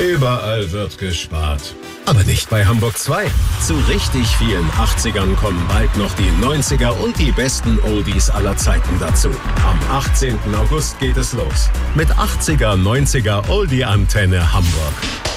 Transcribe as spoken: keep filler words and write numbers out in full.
Überall wird gespart. Aber nicht bei Hamburg zwei. Zu richtig vielen achtzigern kommen bald noch die neunziger und die besten Oldies aller Zeiten dazu. Am achtzehnten August geht es los. Mit achtziger, neunziger Oldie-Antenne Hamburg.